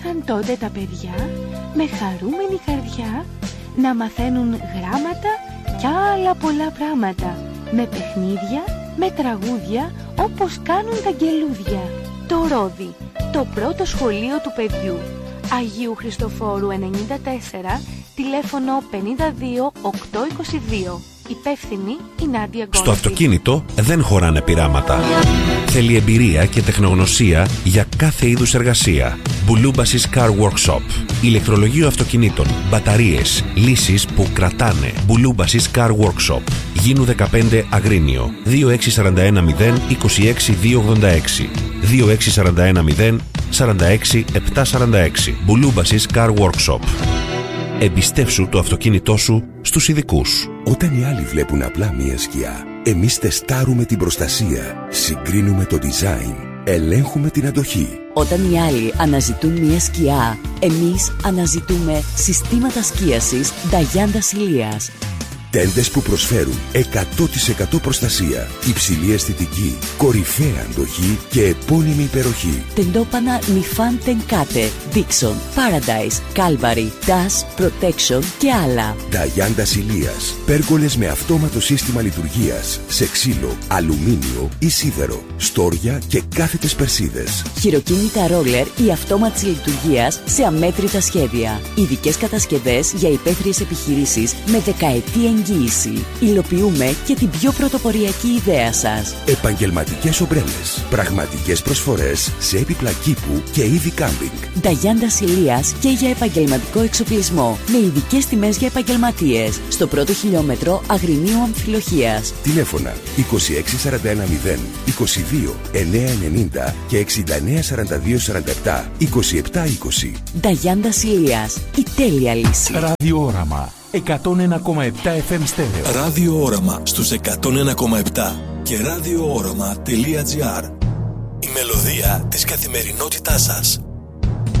έμαθαν τότε τα παιδιά με χαρούμενη καρδιά να μαθαίνουν γράμματα κι άλλα πολλά πράγματα, με παιχνίδια, με τραγούδια, όπως κάνουν τα αγγελούδια. Το Ρόδι, το πρώτο σχολείο του παιδιού. Αγίου Χριστοφόρου 94, τηλέφωνο 52 822. Υπεύθυνη η Νάντια Γκόλφη. Στο αυτοκίνητο δεν χωράνε πειράματα. Θέλει εμπειρία και τεχνογνωσία για κάθε είδους εργασία. Μπουλούμπασης Car Workshop. Ηλεκτρολογείο αυτοκινήτων, μπαταρίες, λύσεις που κρατάνε. Μπουλούμπασης Car Workshop. Γίνου 15 Αγρίνιο. 2641 0 26 286. 2641 0 46 746. Μπουλούμπασης Car Workshop. Εμπιστεύσου το αυτοκίνητό σου στους ειδικούς. Όταν οι άλλοι βλέπουν απλά μία σκιά, εμείς τεστάρουμε την προστασία, συγκρίνουμε το design, ελέγχουμε την αντοχή. Όταν οι άλλοι αναζητούν μία σκιά, εμείς αναζητούμε συστήματα σκίασης Νταγιάντα Ηλίας. Τέντες που προσφέρουν 100% προστασία, υψηλή αισθητική, κορυφαία αντοχή και επώνυμη υπεροχή. Τεντόπανα Νιφάν Τενκάτε, Dixon, Paradise, Calvary, Dash, Protection και άλλα. Νταγιάντα Ηλίας. Πέργολες με αυτόματο σύστημα λειτουργίας, σε ξύλο, αλουμίνιο ή σίδερο, στόρια και κάθετες περσίδες. Χειροκίνητα ρόλερ ή αυτόματης λειτουργίας σε αμέτρητα σχέδια. Ειδικές κατασκευές για υπαίθριες επιχειρήσεις με δεκαετή εγγύηση. Υλοποιούμε και την πιο πρωτοποριακή ιδέα σας. Επαγγελματικές ομπρέλες. Πραγματικές προσφορές σε έπιπλα κήπου και είδη κάμπινγκ. Νταγιάντα Ηλίας και για επαγγελματικό εξοπλισμό. Με ειδικές τιμές για επαγγελματίες. Στο πρώτο χιλιόμετρο Αγρινίου Αμφιλοχίας. Τηλέφωνα 2641 0 22 990 και 69 42 47 27 20. Νταγιάντα Ηλίας. Η τέλεια λύση. Ραδιόραμα 101,7 FM στέρεο. Ραδιόραμα στους 101,7 και radioorama.gr. Η μελωδία της καθημερινότητάς σας.